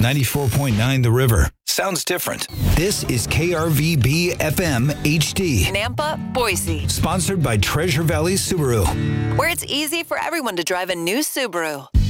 94.9 The River. Sounds different. This is KRVB FM HD. Nampa, Boise. Sponsored by Treasure Valley Subaru. Where it's easy for everyone to drive a new Subaru.